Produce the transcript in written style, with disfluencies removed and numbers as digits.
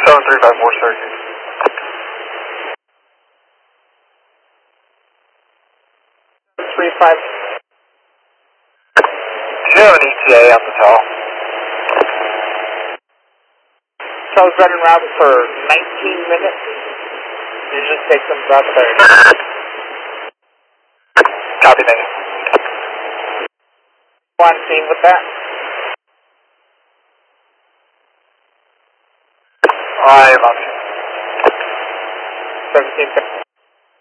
7354, sir. 35. Do you have an ETA on the tell? So I was running around for 19 minutes. Usually takes them about 30. Copy, thank you. On scene with that? I am on. 17